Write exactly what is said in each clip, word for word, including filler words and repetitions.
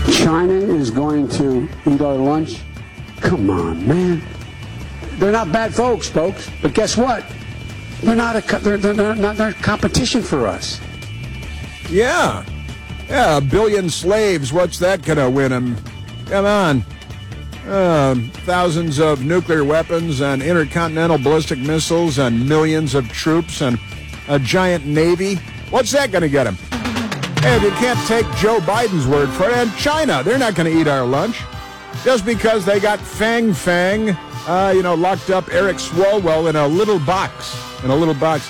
China is going to eat our lunch? Come on, man. They're not bad folks, folks. But guess what? They're not a they're, they're not they're competition for us. Yeah. Yeah, a billion slaves. What's that going to win them? Come on. Uh, thousands of nuclear weapons and intercontinental ballistic missiles and millions of troops and a giant navy. What's that going to get them? Hey, if you can't take Joe Biden's word for it, and China, they're not going to eat our lunch. Just because they got Fang Fang, uh, you know, locked up Eric Swalwell in a little box. In a little box.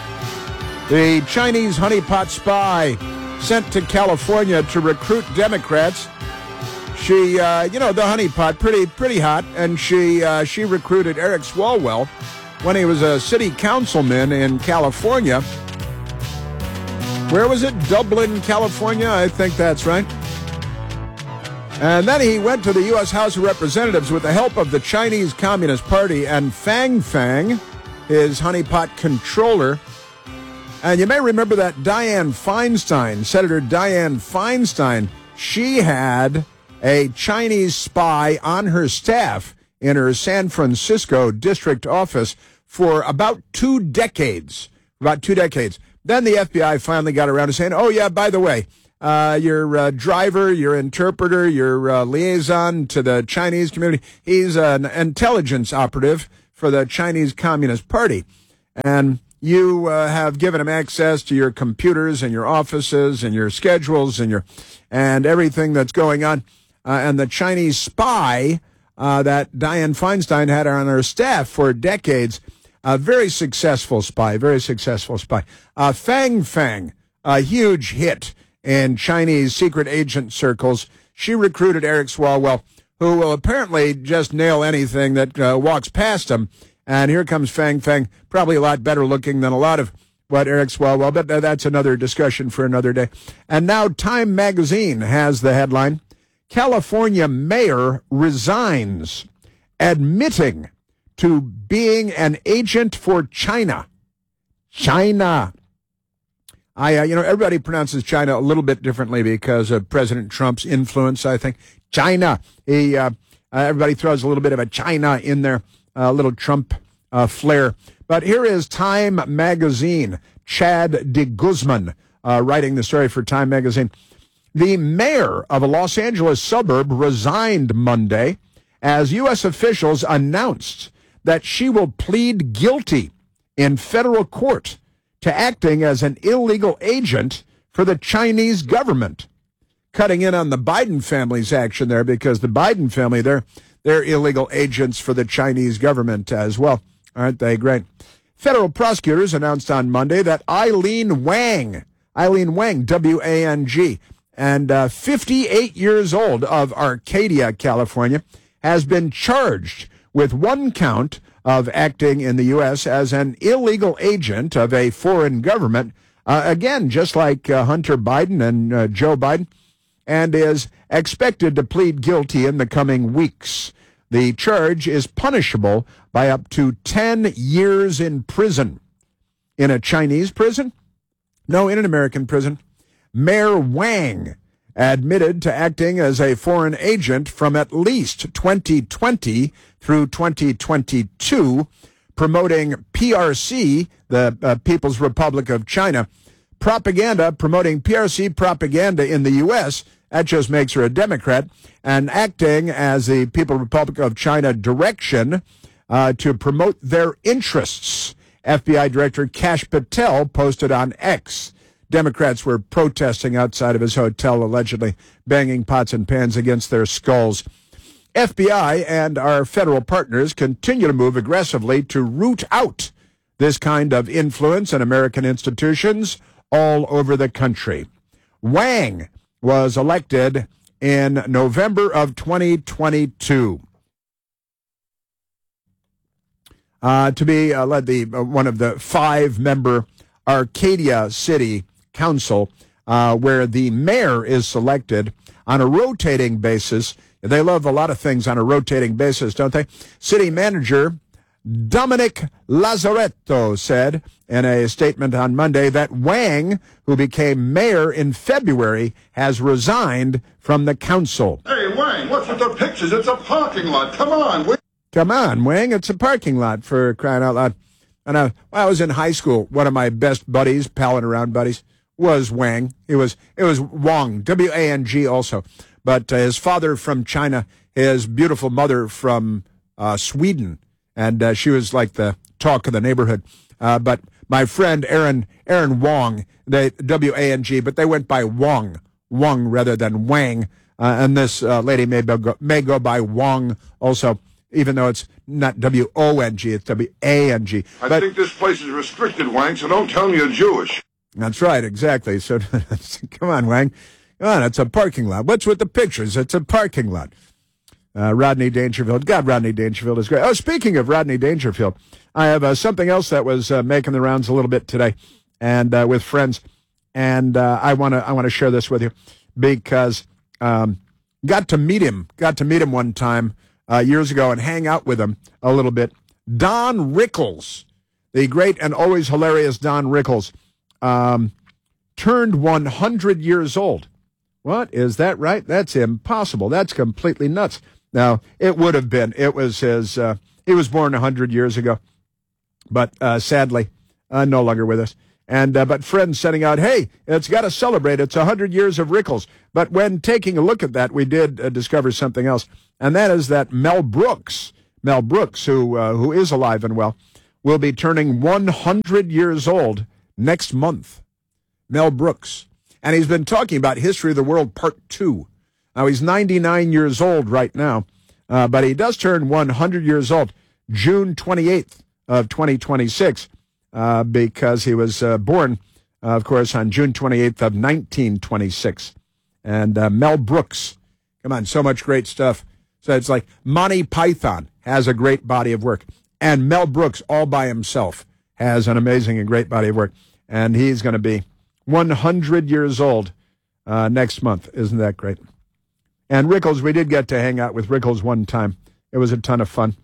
The Chinese honeypot spy sent to California to recruit Democrats. She, uh, you know, the honeypot, pretty pretty hot, and she uh, she recruited Eric Swalwell when he was a city councilman in California. Where was it? Dublin, California? I think that's right. And then he went to the U S House of Representatives with the help of the Chinese Communist Party and Fang Fang, his honeypot controller. And you may remember that Dianne Feinstein, Senator Dianne Feinstein, she had a Chinese spy on her staff in her San Francisco district office for about two decades. About two decades. Then the F B I finally got around to saying, oh, yeah, by the way, uh, your uh, driver, your interpreter, your uh, liaison to the Chinese community, he's an intelligence operative for the Chinese Communist Party. And you uh, have given him access to your computers and your offices and your schedules and your and everything that's going on. Uh, and the Chinese spy uh, that Dianne Feinstein had on her staff for decades, a very successful spy, very successful spy. Uh, Fang Fang, a huge hit in Chinese secret agent circles. She recruited Eric Swalwell, who will apparently just nail anything that uh, walks past him. And here comes Fang Fang, probably a lot better looking than a lot of what Eric Swalwell, but that's another discussion for another day. And now Time Magazine has the headline, California mayor resigns, admitting to being an agent for China. China. I, uh, you know, everybody pronounces China a little bit differently because of President Trump's influence, I think. China. He, uh, uh, everybody throws a little bit of a China in there, a uh, little Trump uh, flair. But here is Time Magazine, Chad de Guzman, uh, writing the story for Time Magazine. The mayor of a Los Angeles suburb resigned Monday as U S officials announced that she will plead guilty in federal court to acting as an illegal agent for the Chinese government. Cutting in on the Biden family's action there, because the Biden family, they're, they're illegal agents for the Chinese government as well. Aren't they great? Federal prosecutors announced on Monday that Eileen Wang, Eileen Wang, W A N G, and uh, fifty-eight years old of Arcadia, California, has been charged with one count of acting in the U S as an illegal agent of a foreign government, uh, again, just like uh, Hunter Biden and uh, Joe Biden, and is expected to plead guilty in the coming weeks. The charge is punishable by up to ten years in prison. In a Chinese prison? No, in an American prison. Mayor Wang admitted to acting as a foreign agent from at least twenty twenty through twenty twenty-two, promoting P R C, the uh, People's Republic of China, propaganda, promoting P R C propaganda in the U S. That just makes her a Democrat, and acting as the People's Republic of China direction uh, to promote their interests. F B I Director Kash Patel posted on X. Democrats were protesting outside of his hotel, allegedly banging pots and pans against their skulls. F B I and our federal partners continue to move aggressively to root out this kind of influence in American institutions all over the country. Wang was elected in November of twenty twenty-two uh, to be uh, led the uh, one of the five-member Arcadia City Council, uh, where the mayor is selected on a rotating basis. They love a lot of things on a rotating basis, don't they? City manager Dominic Lazaretto said in a statement on Monday that Wang, who became mayor in February, has resigned from the council. Hey, Wang, what's with the pictures? It's a parking lot. Come on. We- Come on, Wang. It's a parking lot, for crying out loud. And uh, when I was in high school, one of my best buddies, palling around buddies, was Wang. It was it was Wang, W A N G also. But uh, his father from China, his beautiful mother from uh, Sweden. And uh, she was like the talk of the neighborhood. Uh, but my friend Aaron Aaron Wong, they W A N G, but they went by Wong, Wong rather than Wang. Uh, and this uh, lady may go, may go by Wong also, even though it's not W O N G, it's W A N G. I but, think this place is restricted, Wang, so don't tell me you're Jewish. That's right, exactly. So come on, Wang. Come on, it's a parking lot. What's with the pictures? It's a parking lot. Uh, Rodney Dangerfield. God, Rodney Dangerfield is great. Oh, speaking of Rodney Dangerfield, I have uh, something else that was uh, making the rounds a little bit today, and uh, with friends, and uh, I want to I want to share this with you because um, got to meet him, got to meet him one time uh, years ago and hang out with him a little bit. Don Rickles, the great and always hilarious Don Rickles, um, turned one hundred years old. What? Is that right? That's impossible. That's completely nuts. Now, it would have been. It was his, uh, he was born one hundred years ago, but uh, sadly, uh, no longer with us. And uh, but friends sending out, hey, it's got to celebrate. It's one hundred years of Rickles. But when taking a look at that, we did uh, discover something else, and that is that Mel Brooks, Mel Brooks, who uh, who is alive and well, will be turning one hundred years old next month. Mel Brooks. And he's been talking about History of the World Part two. Now, he's ninety-nine years old right now, uh, but he does turn one hundred years old June twenty-eighth of twenty twenty-six uh, because he was uh, born, uh, of course, on June twenty-eighth of nineteen twenty-six. And uh, Mel Brooks, come on, so much great stuff. So it's like Monty Python has a great body of work, and Mel Brooks all by himself has an amazing and great body of work. And he's going to be one hundred years old uh, next month. Isn't that great? And Rickles, we did get to hang out with Rickles one time. It was a ton of fun.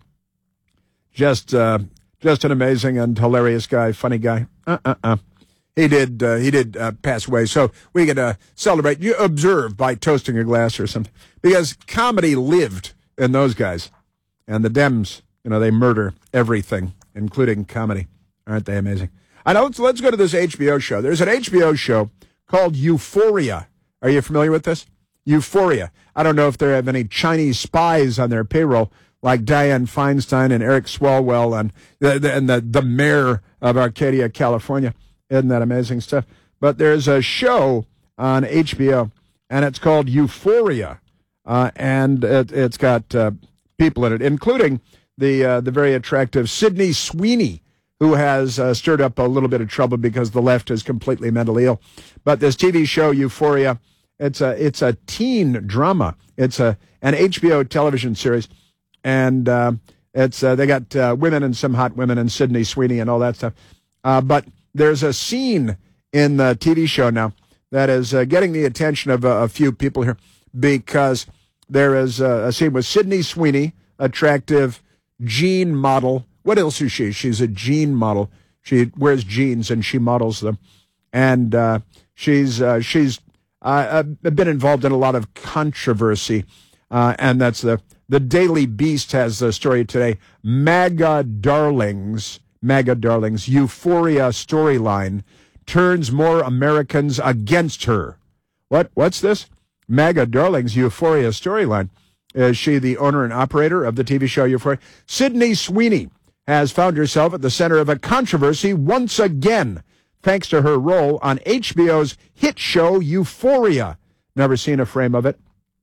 Just uh, just an amazing and hilarious guy, funny guy. Uh-uh-uh. He did uh, he did uh, pass away, so we could uh, celebrate. You observe by toasting a glass or something. Because comedy lived in those guys. And the Dems, you know, they murder everything, including comedy. Aren't they amazing? I know, let's, let's go to this H B O show. There's an H B O show called Euphoria. Are you familiar with this? Euphoria. I don't know if they have any Chinese spies on their payroll, like Dianne Feinstein and Eric Swalwell and the, the, and the, the mayor of Arcadia, California. Isn't that amazing stuff? But there's a show on H B O, and it's called Euphoria. Uh, and it, it's got uh, people in it, including the, uh, the very attractive Sydney Sweeney, who has uh, stirred up a little bit of trouble because the left is completely mentally ill. But this T V show, Euphoria, it's a it's a teen drama. It's a an H B O television series, and uh, it's uh, they got uh, women and some hot women and Sydney Sweeney and all that stuff. Uh, but there's a scene in the T V show now that is uh, getting the attention of uh, a few people here because there is uh, a scene with Sydney Sweeney, attractive jean model. What else is she? She's a jean model. She wears jeans and she models them. And uh, she's uh, she's uh, been involved in a lot of controversy. Uh, and that's the, the Daily Beast has the story today. MAGA Darlings, MAGA Darlings, Euphoria storyline turns more Americans against her. What? What's this? MAGA Darlings, Euphoria storyline. Is she the owner and operator of the T V show Euphoria? Sydney Sweeney has found herself at the center of a controversy once again, thanks to her role on H B O's hit show Euphoria. Never seen a frame of it.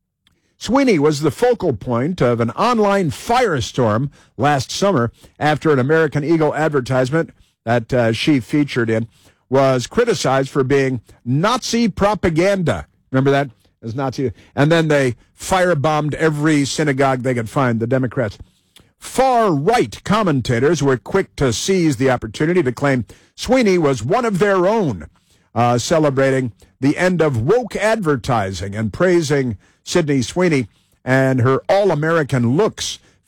Sweeney was the focal point of an online firestorm last summer after an American Eagle advertisement that uh, she featured in was criticized for being Nazi propaganda. Remember that? As Nazi. And then they firebombed every synagogue they could find, the Democrats. Far-right commentators were quick to seize the opportunity to claim Sweeney was one of their own, uh, celebrating the end of woke advertising and praising Sydney Sweeney and her all-American looks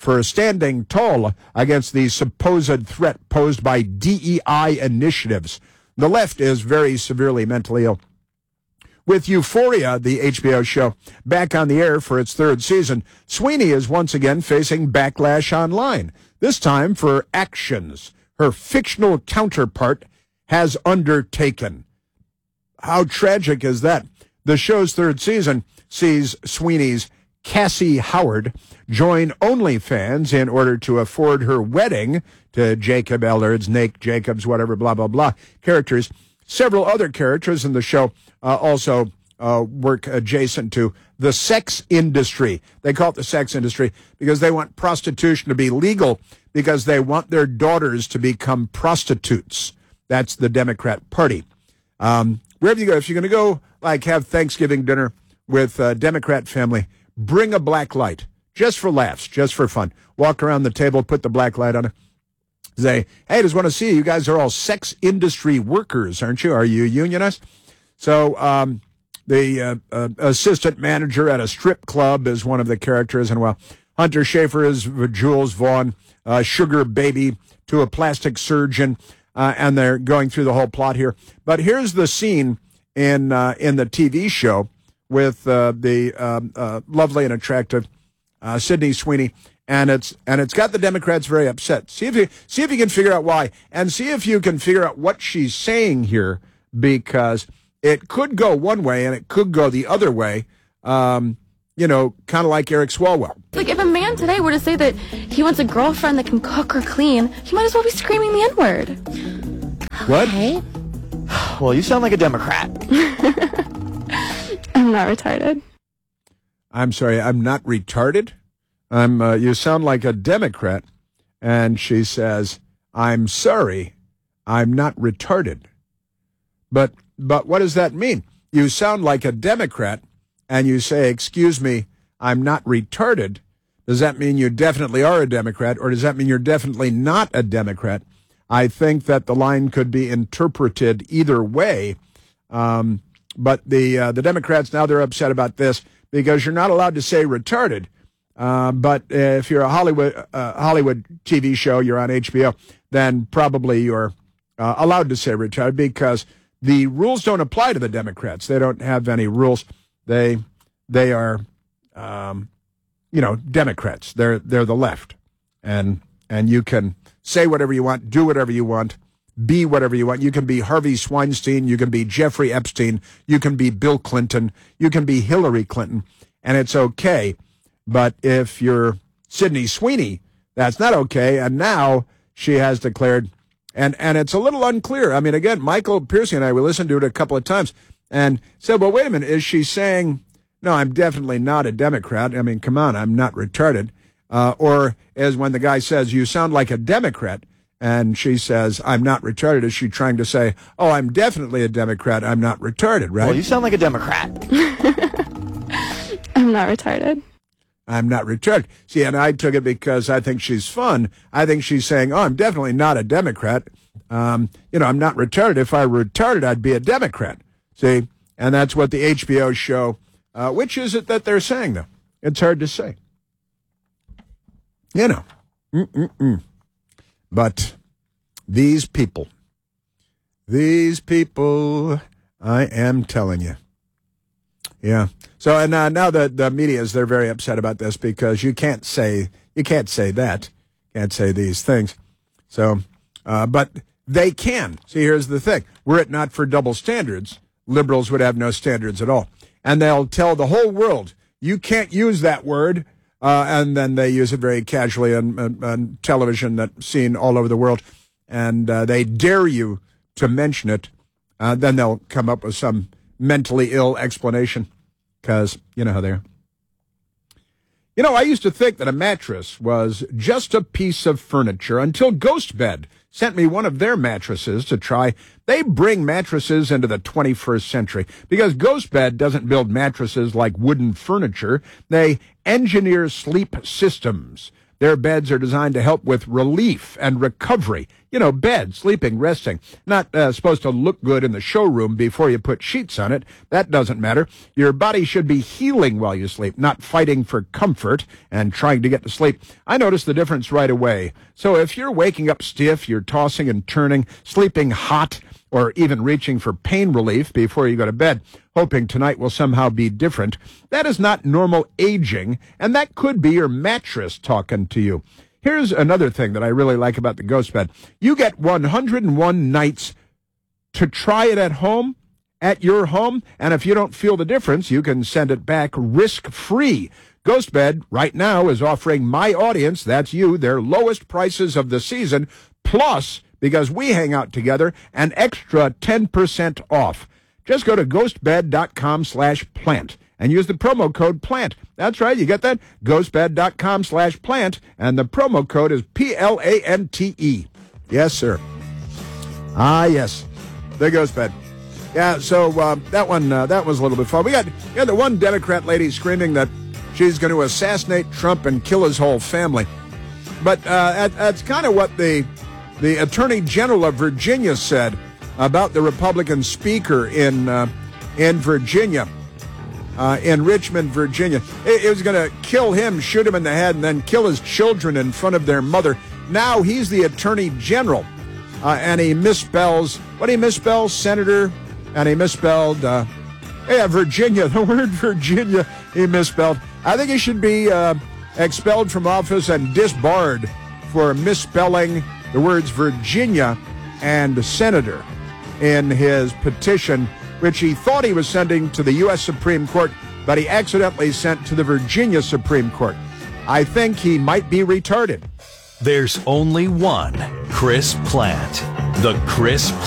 for standing tall against the supposed threat posed by D E I initiatives. The left is very severely mentally ill. With Euphoria, the H B O show, back on the air for its third season, Sweeney is once again facing backlash online, this time for actions her fictional counterpart has undertaken. How tragic is that? The show's third season sees Sweeney's Cassie Howard join OnlyFans in order to afford her wedding to Jacob Ellard's, Nate Jacobs, whatever, blah, blah, blah, characters. Several other characters in the show uh, also uh, work adjacent to the sex industry. They call it the sex industry because they want prostitution to be legal because they want their daughters to become prostitutes. That's the Democrat Party. Um, wherever you go, if you're going to go, like, have Thanksgiving dinner with a Democrat family, bring a black light, just for laughs, just for fun. Walk around the table, put the black light on it. Say, hey, I just want to see you. You guys are all sex industry workers, aren't you? Are you unionized? So um, the uh, uh, assistant manager at a strip club is one of the characters. And, well, Hunter Schafer is Jules Vaughn, uh, sugar baby to a plastic surgeon. Uh, and they're going through the whole plot here. But here's the scene in uh, in the T V show with uh, the um, uh, lovely and attractive uh, Sydney Sweeney. And it's and it's got the Democrats very upset. See if you see if you can figure out why, and see if you can figure out what she's saying here, because it could go one way and it could go the other way. Um, you know, kind of like Eric Swalwell. Like, if a man today were to say that he wants a girlfriend that can cook or clean, he might as well be screaming the N-word. What? Okay. Well, you sound like a Democrat. I'm not retarded. I'm sorry, I'm not retarded. I'm. Uh, you sound like a Democrat. And she says, I'm sorry, I'm not retarded. But but what does that mean? You sound like a Democrat, and you say, excuse me, I'm not retarded. Does that mean you definitely are a Democrat, or does that mean you're definitely not a Democrat? I think that the line could be interpreted either way. Um, but the uh, the Democrats, now they're upset about this because you're not allowed to say retarded. Uh, but if you're a Hollywood uh, Hollywood T V show, you're on H B O, then probably you're uh, allowed to say retarded because the rules don't apply to the Democrats. They don't have any rules. They they are, um, you know, Democrats. They're they're the left, and and you can say whatever you want, do whatever you want, be whatever you want. You can be Harvey Weinstein, you can be Jeffrey Epstein, you can be Bill Clinton, you can be Hillary Clinton, and it's okay. But if you're Sydney Sweeney, that's not okay. And now she has declared, and, and it's a little unclear. I mean, again, Michael Piercy and I, we listened to it a couple of times and said, well, wait a minute, is she saying, no, I'm definitely not a Democrat. I mean, come on, I'm not retarded. Uh, or as when the guy says, you sound like a Democrat, and she says, I'm not retarded, is she trying to say, oh, I'm definitely a Democrat, I'm not retarded, right? Well, you sound like a Democrat. I'm not retarded. I'm not retarded. See, and I took it because I think she's fun. I think she's saying, oh, I'm definitely not a Democrat. Um, you know, I'm not retarded. If I were retarded, I'd be a Democrat. See? And that's what the H B O show, uh, which is it that they're saying, though? It's hard to say. You know. Mm-mm-mm. But these people, these people, I am telling you. Yeah. So and uh, now the the medias, they're very upset about this because you can't say you can't say that, can't say these things. So, uh, but they can. See, here's the thing: were it not for double standards, liberals would have no standards at all, and they'll tell the whole world you can't use that word, uh, and then they use it very casually on, on, on television that's seen all over the world, and uh, they dare you to mention it. Uh, then they'll come up with some mentally ill explanation. Because you know how they are. You know, I used to think that a mattress was just a piece of furniture until Ghostbed sent me one of their mattresses to try. They bring mattresses into the twenty-first century because Ghostbed doesn't build mattresses like wooden furniture. They engineer sleep systems Their beds are designed to help with relief and recovery. You know, bed, sleeping, resting. Not uh, supposed to look good in the showroom before you put sheets on it. That doesn't matter. Your body should be healing while you sleep, not fighting for comfort and trying to get to sleep. I notice the difference right away. So if you're waking up stiff, you're tossing and turning, sleeping hot, or even reaching for pain relief before you go to bed, hoping tonight will somehow be different, that is not normal aging, and that could be your mattress talking to you. Here's another thing that I really like about the Ghost Bed. You get one hundred one nights to try it at home, at your home, and if you don't feel the difference, you can send it back risk-free. Ghost Bed right now is offering my audience, that's you, their lowest prices of the season, plus, because we hang out together, an extra ten percent off. Just go to ghostbed.com slash plant and use the promo code PLANT. That's right, you get that? ghostbed.com slash plant, and the promo code is P L A N T E. Yes, sir. Ah, yes, the Ghost Bed. Yeah, so uh, that one, uh, that was a little bit fun. We got, we got the one Democrat lady screaming that she's going to assassinate Trump and kill his whole family. But uh, that, that's kind of what the, the Attorney General of Virginia said about the Republican speaker in, uh, in Virginia. Uh, in Richmond, Virginia. It, it was going to kill him, shoot him in the head, and then kill his children in front of their mother. Now he's the Attorney General, uh, and he misspells, what did he misspell? Senator, and he misspelled, uh, yeah, Virginia, the word Virginia, he misspelled. I think he should be uh, expelled from office and disbarred for misspelling the words Virginia and Senator in his petition, which he thought he was sending to the U S Supreme Court, but he accidentally sent to the Virginia Supreme Court. I think he might be retarded. There's only one Chris Plant. The Chris